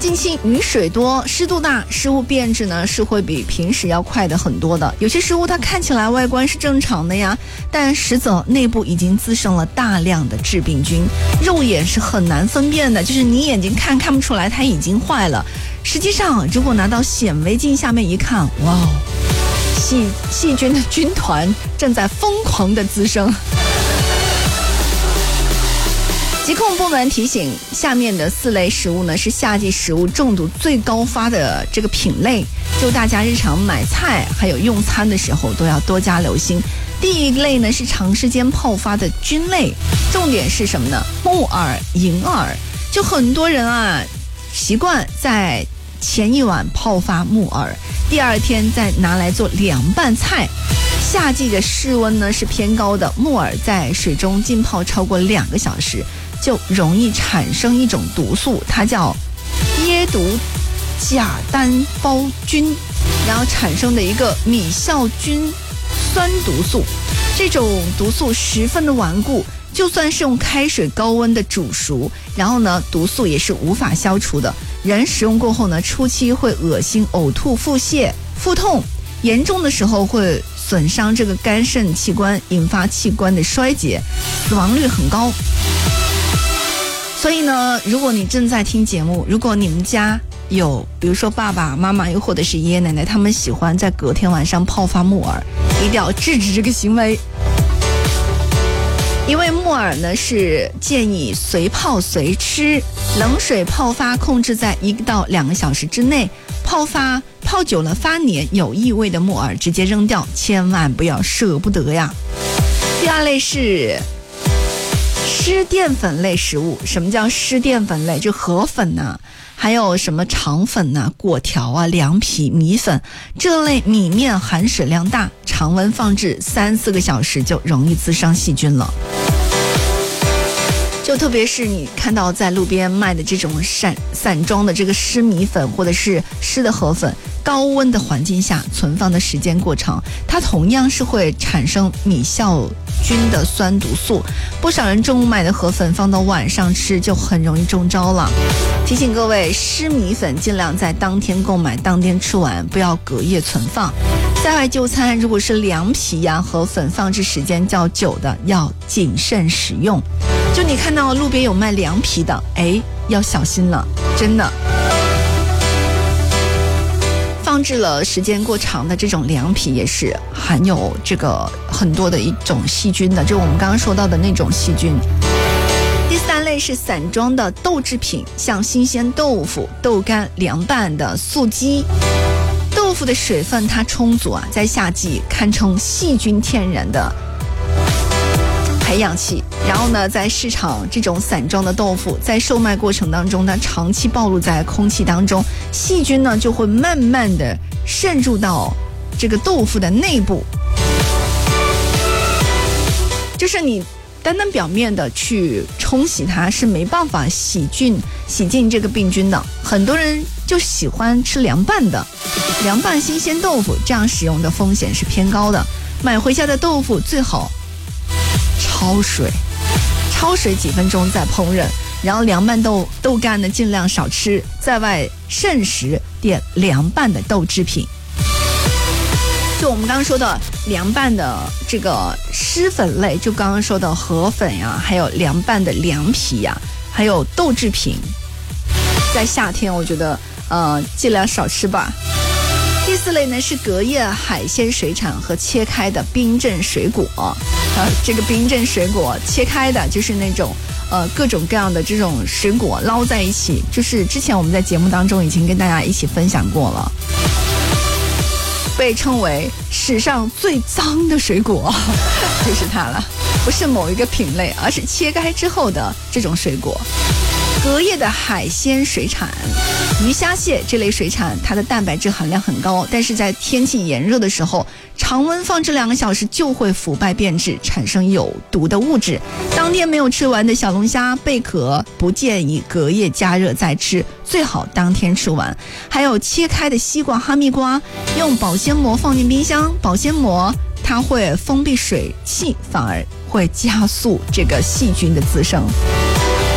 近期雨水多，湿度大，食物变质呢是会比平时要快的很多的。有些食物它看起来外观是正常的呀，但实则内部已经滋生了大量的致病菌，肉眼是很难分辨的，就是你眼睛看不出来它已经坏了。实际上，如果拿到显微镜下面一看，哇哦，细菌的军团正在疯狂的滋生。疾控部门提醒，下面的4类食物呢是夏季食物中毒最高发的这个品类，就大家日常买菜还有用餐的时候都要多加留心。第一类呢是长时间泡发的菌类，重点是什么呢？木耳、银耳，就很多人啊习惯在前一晚泡发木耳，第二天再拿来做凉拌菜。夏季的室温呢是偏高的，木耳在水中浸泡超过2个小时，就容易产生一种毒素，它叫椰毒甲单胞菌，然后产生的一个米酵菌酸毒素。这种毒素十分的顽固，就算是用开水高温的煮熟，然后呢毒素也是无法消除的。人使用过后呢，初期会恶心、呕吐、腹泻、腹痛，严重的时候会损伤这个肝肾器官，引发器官的衰竭，死亡率很高。所以呢，如果你正在听节目，如果你们家有比如说爸爸妈妈又或者是爷爷奶奶，他们喜欢在隔天晚上泡发木耳，一定要制止这个行为。因为木耳呢是建议随泡随吃，冷水泡发控制在1到2个小时之内，泡久了发黏有异味的木耳直接扔掉，千万不要舍不得呀。第二类是湿淀粉类食物。什么叫湿淀粉类？就河粉啊，还有什么肠粉啊、果条啊、凉皮、米粉，这类米面含水量大，常温放置3-4个小时就容易滋生细菌了。就特别是你看到在路边卖的这种散装的这个湿米粉或者是湿的河粉，高温的环境下存放的时间过长，它同样是会产生米酵菌的酸毒素。不少人中午买的河粉放到晚上吃就很容易中招了。提醒各位，湿米粉尽量在当天购买，当天吃完，不要隔夜存放。在外就餐，如果是凉皮呀、河粉放置时间较久的，要谨慎使用。就你看到路边有卖凉皮的，要小心了，真的。放置了时间过长的这种凉皮也是含有这个很多的一种细菌的，就我们刚刚说到的那种细菌。第3类是散装的豆制品，像新鲜豆腐、豆干、凉拌的素鸡。豆腐的水分它充足啊，在夏季堪称细菌天然的培养器。然后呢，在市场这种散装的豆腐在售卖过程当中，它长期暴露在空气当中，细菌呢就会慢慢的渗入到这个豆腐的内部。就是你单单表面的去冲洗它是没办法洗净这个病菌的。很多人就喜欢吃凉拌的，凉拌新鲜豆腐，这样使用的风险是偏高的。买回家的豆腐最好焯水几分钟再烹饪，然后凉拌豆干呢尽量少吃，在外慎食点凉拌的豆制品。就我们刚刚说的凉拌的这个湿粉类，就刚刚说的河粉呀，还有凉拌的凉皮呀，还有豆制品，在夏天我觉得尽量少吃吧。第4类呢是隔夜海鲜水产和切开的冰镇水果。这个冰镇水果切开的就是那种各种各样的这种水果捞在一起，就是之前我们在节目当中已经跟大家一起分享过了，被称为史上最脏的水果就是它了，不是某一个品类，而是切开之后的这种水果。隔夜的海鲜水产，鱼虾蟹这类水产，它的蛋白质含量很高，但是在天气炎热的时候，常温放置2个小时就会腐败变质，产生有毒的物质。当天没有吃完的小龙虾、贝壳不建议隔夜加热再吃，最好当天吃完。还有切开的西瓜、哈密瓜，用保鲜膜放进冰箱，保鲜膜它会封闭水汽，反而会加速这个细菌的滋生。